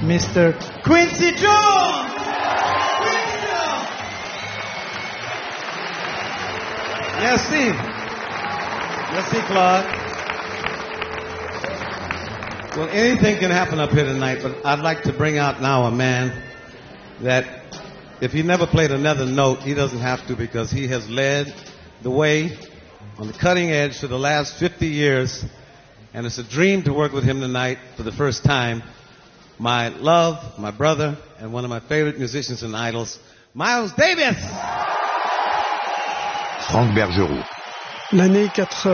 Mr. Quincy Jones! Merci. Merci, Claude. Well, anything can happen up here tonight, but I'd like to bring out now a man that if he never played another note, he doesn't have to, because he has led the way on the cutting edge for the last 50 years, and it's a dream to work with him tonight for the first time. My love, my brother, and one of my favorite musicians and idols, Miles Davis! Franck Bergerot. L'année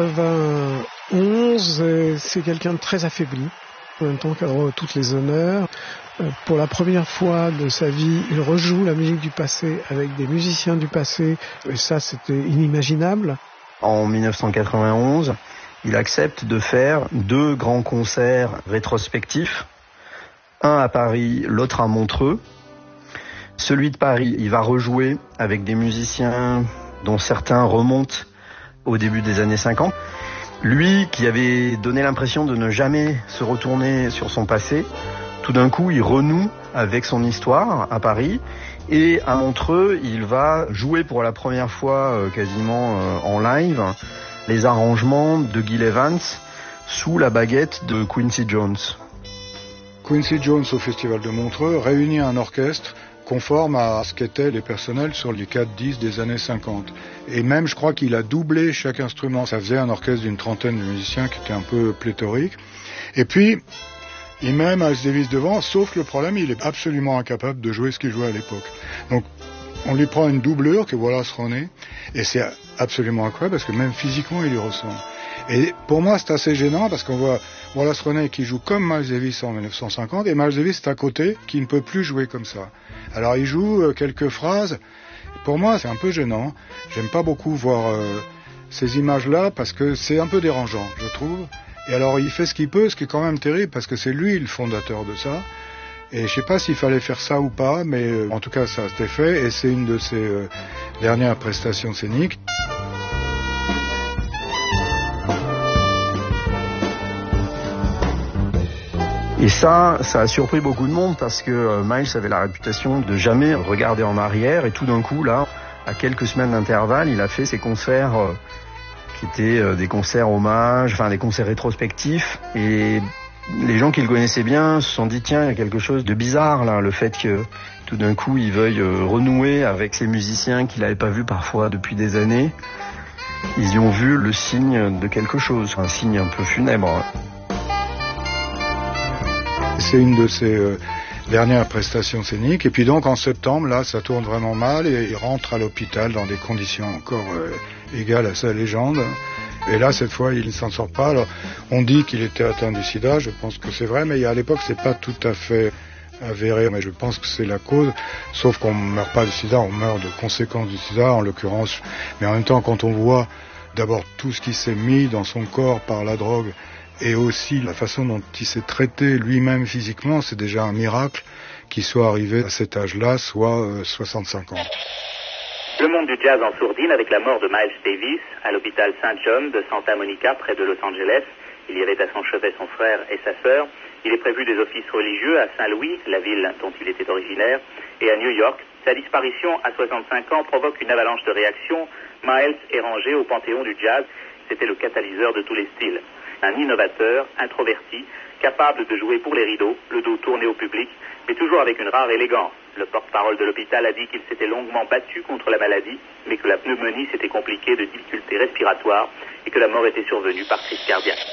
91, c'est quelqu'un de très affaibli, en même temps qu'il a toutes les honneurs. Pour la première fois de sa vie, il rejoue la musique du passé avec des musiciens du passé, et ça c'était inimaginable. En 1991, il accepte de faire 2 grands concerts rétrospectifs, un à Paris, l'autre à Montreux. Celui de Paris, il va rejouer avec des musiciens dont certains remontent au début des années 50. Lui, qui avait donné l'impression de ne jamais se retourner sur son passé, tout d'un coup, il renoue avec son histoire à Paris. Et à Montreux, il va jouer pour la première fois quasiment en live les arrangements de Gil Evans sous la baguette de Quincy Jones. Quincy Jones au Festival de Montreux réunit un orchestre conforme à ce qu'étaient les personnels sur les 4-10 des années 50. Et même, je crois qu'il a doublé chaque instrument. Ça faisait un orchestre d'une trentaine de musiciens qui était un peu pléthorique. Et puis, il met Miles Davis devant, sauf le problème, il est absolument incapable de jouer ce qu'il jouait à l'époque. Donc, on lui prend une doublure que Wallace Roney, et c'est absolument incroyable parce que même physiquement, il lui ressemble. Et pour moi, c'est assez gênant parce qu'on voit Wallace Roney qui joue comme Miles Davis en 1950, et Miles Davis est à côté, qui ne peut plus jouer comme ça. Alors, il joue quelques phrases. Pour moi, c'est un peu gênant. J'aime pas beaucoup voir ces images-là parce que c'est un peu dérangeant, je trouve. Et alors, il fait ce qu'il peut, ce qui est quand même terrible parce que c'est lui le fondateur de ça. Et je sais pas s'il fallait faire ça ou pas, mais en tout cas, ça a été fait et c'est une de ses dernières prestations scéniques. Et ça a surpris beaucoup de monde parce que Miles avait la réputation de jamais regarder en arrière, et tout d'un coup, là, à quelques semaines d'intervalle, il a fait ses concerts qui étaient des concerts hommages, enfin des concerts rétrospectifs, et les gens qui le connaissaient bien se sont dit, tiens, il y a quelque chose de bizarre là, le fait que tout d'un coup il veuille renouer avec ces musiciens qu'il n'avait pas vus parfois depuis des années. Ils y ont vu le signe de quelque chose, un signe un peu funèbre. C'est une de ses dernières prestations scéniques. Et puis donc en septembre, là, ça tourne vraiment mal et il rentre à l'hôpital dans des conditions encore égales à sa légende. Et là, cette fois, il ne s'en sort pas. Alors, on dit qu'il était atteint du sida, je pense que c'est vrai, mais à l'époque, c'est pas tout à fait avéré. Mais je pense que c'est la cause, sauf qu'on ne meurt pas du sida, on meurt de conséquences du sida, en l'occurrence. Mais en même temps, quand on voit d'abord tout ce qui s'est mis dans son corps par la drogue, et aussi la façon dont il s'est traité lui-même physiquement, c'est déjà un miracle qu'il soit arrivé à cet âge-là, soit 65 ans. Le monde du jazz en sourdine avec la mort de Miles Davis à l'hôpital St. John de Santa Monica près de Los Angeles. Il y avait à son chevet son frère et sa sœur. Il est prévu des offices religieux à Saint-Louis, la ville dont il était originaire, et à New York. Sa disparition à 65 ans provoque une avalanche de réactions. Miles est rangé au panthéon du jazz. C'était le catalyseur de tous les styles. Un innovateur, introverti, capable de jouer pour les rideaux, le dos tourné au public, mais toujours avec une rare élégance. Le porte-parole de l'hôpital a dit qu'il s'était longuement battu contre la maladie, mais que la pneumonie s'était compliquée de difficultés respiratoires et que la mort était survenue par crise cardiaque.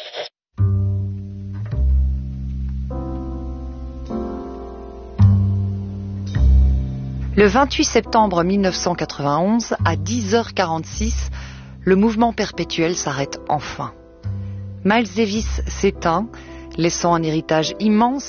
Le 28 septembre 1991, à 10h46, le mouvement perpétuel s'arrête enfin. Miles Davis s'éteint, laissant un héritage immense